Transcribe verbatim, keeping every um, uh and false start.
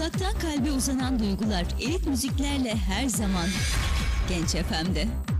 Kulaktan kalbe uzanan duygular elit müziklerle her zaman Genç F M'de.